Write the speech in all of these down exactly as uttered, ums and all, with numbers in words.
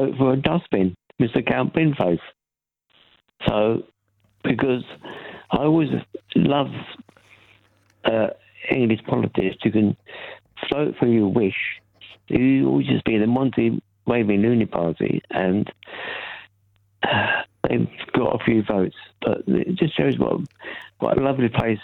vote for a dustbin, Mister Count Binface. So, because I always love uh, English politics, you can vote for your wish. You always just be the Monty waving Looney Party, and uh, they've got a few votes, but it just shows what what a lovely place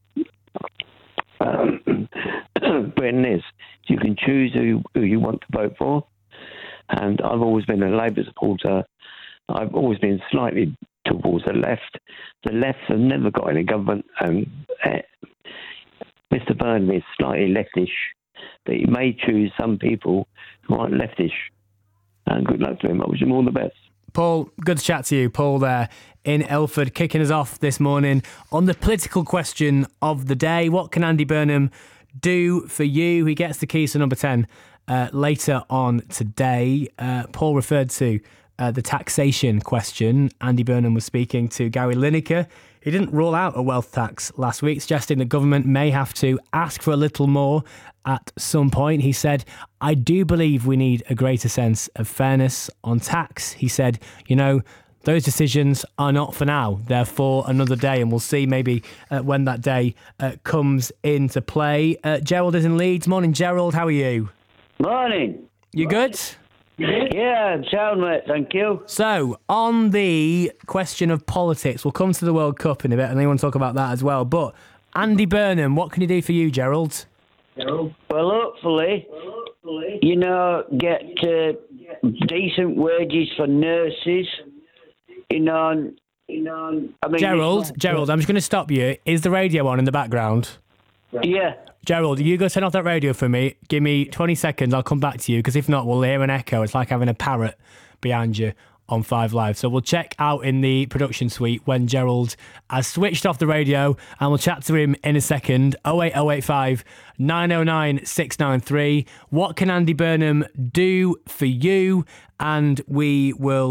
um, Britain is. You can choose who, who you want to vote for, and I've always been a Labour supporter. I've always been slightly towards the left. The left have never got any government, and uh, Mister Burnham is slightly leftish, but he may choose some people who aren't leftish. And good luck to him. I wish him all the best. Paul, good to chat to you. Paul there in Ilford, kicking us off this morning on the political question of the day. What can Andy Burnham do for you? He gets the keys to number ten uh, later on today. Uh, Paul referred to uh, the taxation question. Andy Burnham was speaking to Gary Lineker. He didn't rule out a wealth tax last week, suggesting the government may have to ask for a little more at some point. He said, I do believe we need a greater sense of fairness on tax. He said, you know, those decisions are not for now. They're for another day, and we'll see maybe uh, when that day uh, comes into play. Uh, Gerald is in Leeds. Morning, Gerald. How are you? Morning. You good? Yeah, sound mate, thank you. So, on the question of politics, we'll come to the World Cup in a bit, and I want to talk about that as well. But Andy Burnham, what can he do for you, Gerald? Well, hopefully, you know, get uh, decent wages for nurses. You know, you know. I mean, Gerald, Gerald, I'm just going to stop you. Is the radio on in the background? Yeah. Gerald, you go turn off that radio for me. Give me twenty seconds. I'll come back to you, because if not, we'll hear an echo. It's like having a parrot behind you on Five Live. So we'll check out in the production suite when Gerald has switched off the radio, and we'll chat to him in a second. oh eight oh eight five, nine oh nine, six nine three. What can Andy Burnham do for you? And we will